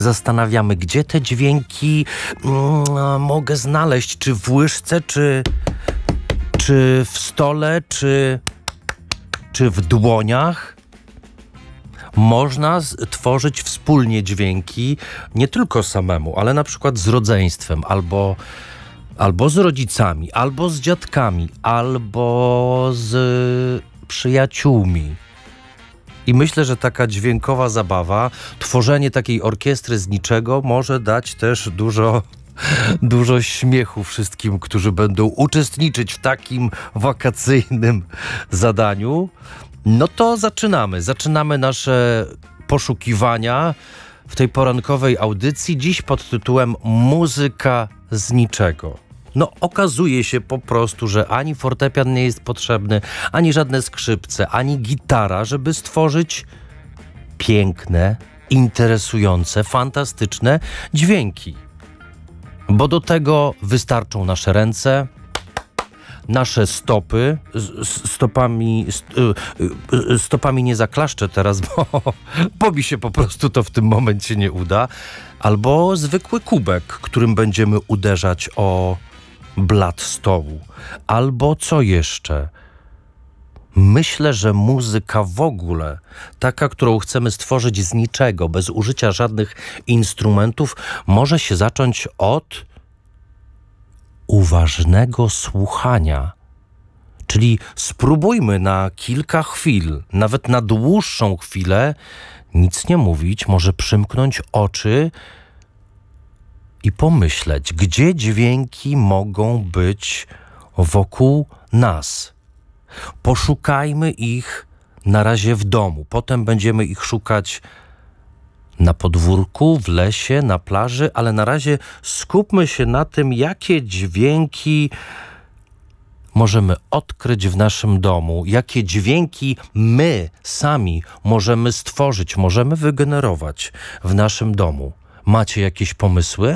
Zastanawiamy, gdzie te dźwięki mogę znaleźć, czy w łyżce, czy w stole, czy w dłoniach. Można tworzyć wspólnie dźwięki, nie tylko samemu, ale na przykład z rodzeństwem, albo z rodzicami, albo z dziadkami, albo z przyjaciółmi. I myślę, że taka dźwiękowa zabawa, tworzenie takiej orkiestry z niczego może dać też dużo śmiechu wszystkim, którzy będą uczestniczyć w takim wakacyjnym zadaniu. No to zaczynamy nasze poszukiwania w tej porankowej audycji, dziś pod tytułem Muzyka z niczego. No okazuje się po prostu, że ani fortepian nie jest potrzebny, ani żadne skrzypce, ani gitara, żeby stworzyć piękne, interesujące, fantastyczne dźwięki. Bo do tego wystarczą nasze ręce, nasze stopy. Stopami nie zaklaszczę teraz, bo mi się po prostu to w tym momencie nie uda. Albo zwykły kubek, którym będziemy uderzać o blat stołu. Albo co jeszcze? Myślę, że muzyka w ogóle, taka, którą chcemy stworzyć z niczego, bez użycia żadnych instrumentów, może się zacząć od uważnego słuchania. Czyli spróbujmy na kilka chwil, nawet na dłuższą chwilę, nic nie mówić, może przymknąć oczy i pomyśleć, gdzie dźwięki mogą być wokół nas. Poszukajmy ich na razie w domu, potem będziemy ich szukać na podwórku, w lesie, na plaży, ale na razie skupmy się na tym, jakie dźwięki możemy odkryć w naszym domu, jakie dźwięki my sami możemy stworzyć, możemy wygenerować w naszym domu. Macie jakieś pomysły?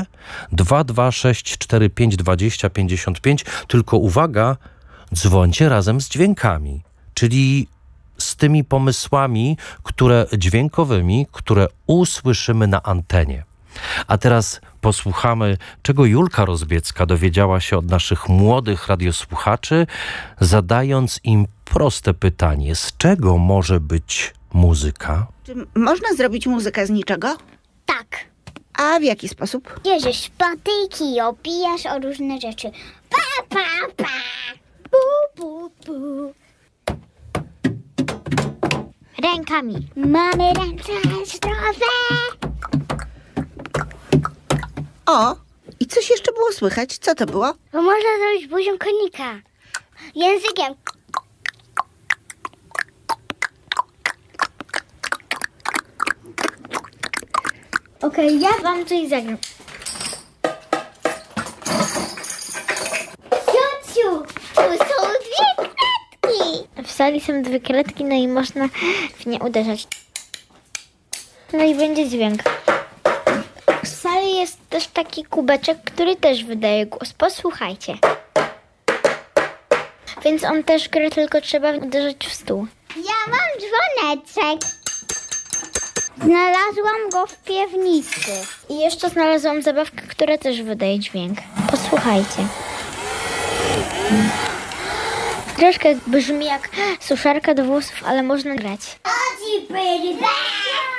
22645 20 55. Tylko uwaga, dzwońcie razem z dźwiękami, czyli z tymi pomysłami, dźwiękowymi, które usłyszymy na antenie. A teraz posłuchamy, czego Julka Rozbiecka dowiedziała się od naszych młodych radiosłuchaczy, zadając im proste pytanie: z czego może być muzyka? Czy można zrobić muzykę z niczego? Tak. A w jaki sposób? Bierzesz patyki i opijasz o różne rzeczy. Pa, pa, pa. Pu, pu, pu. Rękami. Mamy ręce zdrowe. O, i coś jeszcze było słychać. Co to było? Bo można zrobić buzią konika. Językiem. Okej, ja wam coś zagram. Ciociu, tu są dwie kredki. W sali są dwie kredki, no i można w nie uderzać. No i będzie dźwięk. W sali jest też taki kubeczek, który też wydaje głos. Posłuchajcie. Więc on też gra, tylko trzeba uderzyć w stół. Ja mam dzwoneczek. Znalazłam go w piwnicy. I jeszcze znalazłam zabawkę, która też wydaje dźwięk. Posłuchajcie. Troszkę brzmi jak suszarka do włosów, ale można grać.